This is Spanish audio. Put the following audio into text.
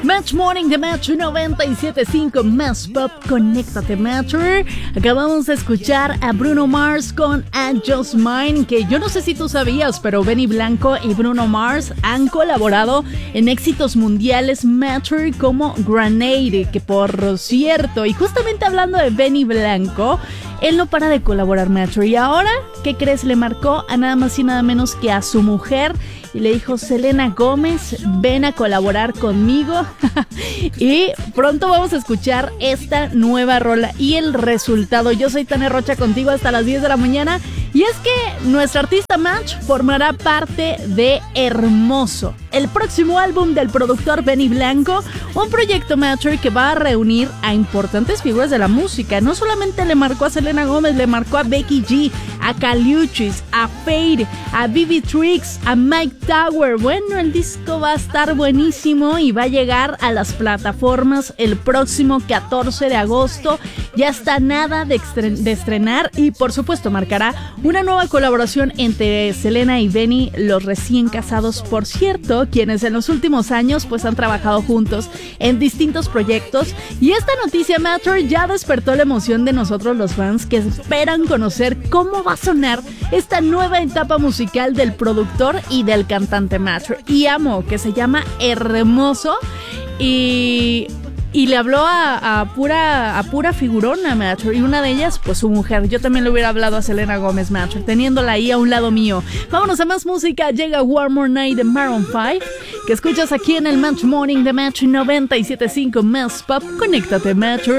Match Morning de Match 97.5 Más Pop, conéctate Matcher. Acabamos de escuchar a Bruno Mars con And Just Mine, que yo no sé si tú sabías, pero Benny Blanco y Bruno Mars han colaborado en éxitos mundiales Matcher como Grenade, que por cierto, y justamente hablando de Benny Blanco, él no para de colaborar Matcher. Y ahora, ¿qué crees? Le marcó a nada más y nada menos que a su mujer y le dijo: Selena Gómez, ven a colaborar conmigo. Y pronto vamos a escuchar esta nueva rola y el resultado. Yo soy Tania Rocha, contigo hasta las 10 de la mañana. Y es que nuestra artista Match formará parte de Hermoso, el próximo álbum del productor Benny Blanco, un proyecto Matcher que va a reunir a importantes figuras de la música. No solamente le marcó a Selena Gómez, le marcó a Becky G, a Caliuchis, a Fade, a Vivi Tricks, a Mike Tower. Bueno, el disco va a estar buenísimo y va a llegar a las plataformas el próximo 14 de agosto. Ya está nada de estrenar y por supuesto marcará una nueva colaboración entre Selena y Benny, los recién casados, por cierto, quienes en los últimos años pues han trabajado juntos en distintos proyectos. Y esta noticia Matcher ya despertó la emoción de nosotros los fans, que esperan conocer cómo va a sonar esta nueva etapa musical del productor y del cantante Matcher. Y amo que se llama Hermoso y le habló a pura figurona Matcher, y una de ellas pues su mujer. Yo también le hubiera hablado a Selena Gómez Matcher, teniéndola ahí a un lado mío. Vámonos a más música. Llega One More Night de Maroon 5, que escuchas aquí en el Match Morning de Match 97.5 Más Pop. Conéctate Matcher.